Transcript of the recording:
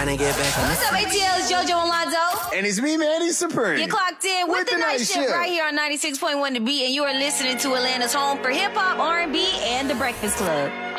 trying to get back. What's up, ATL? It's JoJo and Lonzo. And it's me, Manny Supreme. You're clocked in with the night shift right here on 96.1 The Beat, and you are listening to Atlanta's home for hip-hop, R&B, and The Breakfast Club.